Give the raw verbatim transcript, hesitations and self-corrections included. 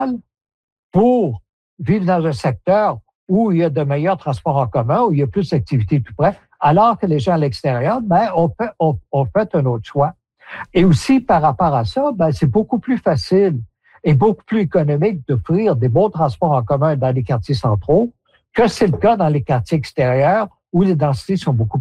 pour vivre dans un secteur où il y a de meilleurs transports en commun, où il y a plus d'activités tout près, alors que les gens à l'extérieur, ben, ont fait, ont, ont fait un autre choix. Et aussi, par rapport à ça, ben, c'est beaucoup plus facile et beaucoup plus économique d'offrir des bons transports en commun dans les quartiers centraux que c'est le cas dans les quartiers extérieurs où les densités sont beaucoup